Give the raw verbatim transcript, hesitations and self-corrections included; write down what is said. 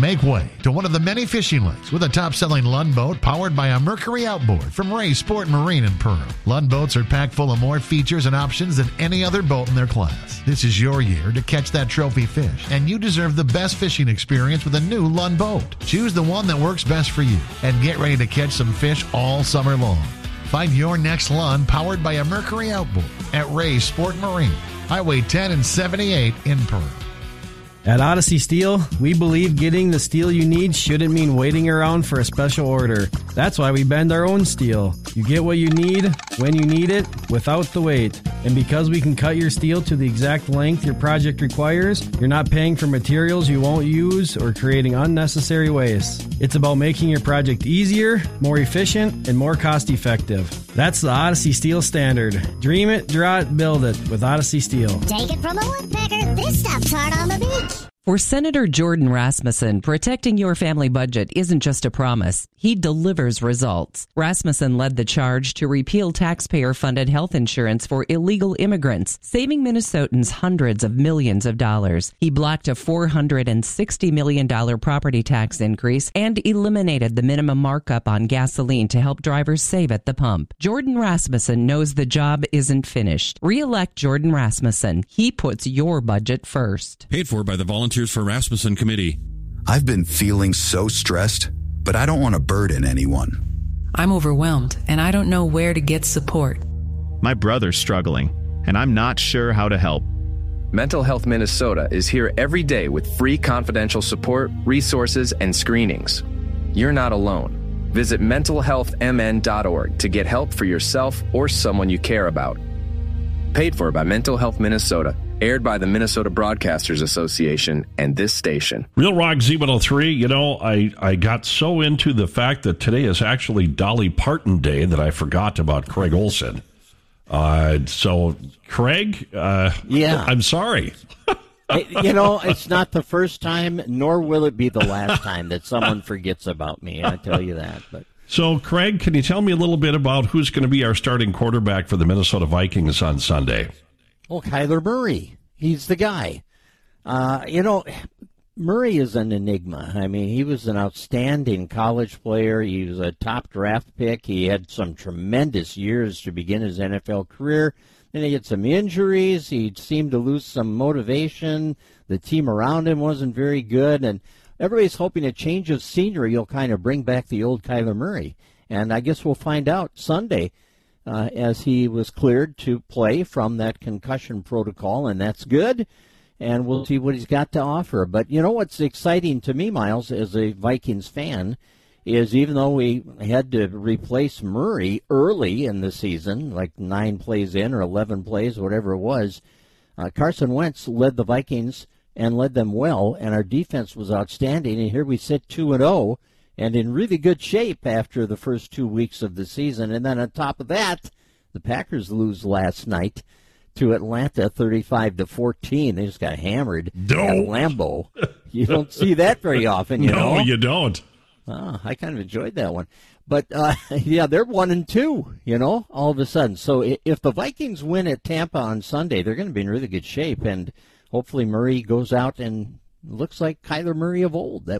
Make way to one of the many fishing lakes with a top-selling Lund boat powered by a Mercury outboard from Ray Sport Marine in Pearl. Lund boats are packed full of more features and options than any other boat in their class. This is your year to catch that trophy fish, and you deserve the best fishing experience with a new Lund boat. Choose the one that works best for you and get ready to catch some fish all summer long. Find your next Lund powered by a Mercury outboard at Ray Sport Marine, Highway ten and seventy-eight in Pearl. At Odyssey Steel, we believe getting the steel you need shouldn't mean waiting around for a special order. That's why we bend our own steel. You get what you need, when you need it, without the wait. And because we can cut your steel to the exact length your project requires, you're not paying for materials you won't use or creating unnecessary waste. It's about making your project easier, more efficient, and more cost-effective. That's the Odyssey Steel standard. Dream it, draw it, build it with Odyssey Steel. Take it from a woodpecker, this stuff's hard on the beach. For Senator Jordan Rasmussen, protecting your family budget isn't just a promise. He delivers results. Rasmussen led the charge to repeal taxpayer-funded health insurance for illegal immigrants, saving Minnesotans hundreds of millions of dollars. He blocked a four hundred sixty million dollars property tax increase and eliminated the minimum markup on gasoline to help drivers save at the pump. Jordan Rasmussen knows the job isn't finished. Re-elect Jordan Rasmussen. He puts your budget first. Paid for by the Volunteers for Rasmussen Committee. I've been feeling so stressed, but I don't want to burden anyone. I'm overwhelmed, and I don't know where to get support. My brother's struggling, and I'm not sure how to help. Mental Health Minnesota is here every day with free confidential support, resources, and screenings. You're not alone. Visit mental health m n dot org to get help for yourself or someone you care about. Paid for by Mental Health Minnesota. Aired by the Minnesota Broadcasters Association and this station. Real Rock Z one oh three, you know, I, I got so into the fact that today is actually Dolly Parton Day that I forgot about Craig Olson. Uh, so, Craig, uh, yeah. I'm sorry. You know, it's not the first time, nor will it be the last time that someone forgets about me. I tell you that. But So, Craig, can you tell me a little bit about who's going to be our starting quarterback for the Minnesota Vikings on Sunday? Well, Kyler Murray, he's the guy. Uh, you know, Murray is an enigma. I mean, he was an outstanding college player. He was a top draft pick. He had some tremendous years to begin his N F L career. Then he had some injuries. He seemed to lose some motivation. The team around him wasn't very good. And everybody's hoping a change of scenery will kind of bring back the old Kyler Murray. And I guess we'll find out Sunday. Uh, as he was cleared to play from that concussion protocol, and that's good, and we'll see what he's got to offer. But you know what's exciting to me, Miles, as a Vikings fan, is even though we had to replace Murray early in the season, like nine plays in or eleven plays, whatever it was, uh, Carson Wentz led the Vikings and led them well, and our defense was outstanding, and here we sit two and oh, and in really good shape after the first two weeks of the season. And then on top of that, the Packers lose last night to Atlanta thirty-five to fourteen. They just got hammered no. at Lambeau. You don't see that very often, you no, know. you don't. Oh, I kind of enjoyed that one. But, uh, yeah, they're one and two, you know, all of a sudden. So if the Vikings win at Tampa on Sunday, they're going to be in really good shape. And hopefully Murray goes out and looks like Kyler Murray of old. That